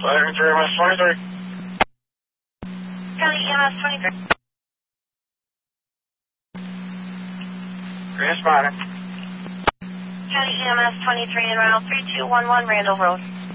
County EMS 23. County EMS 23. Responding. County EMS 23 and Ronald 3211 Randall Road.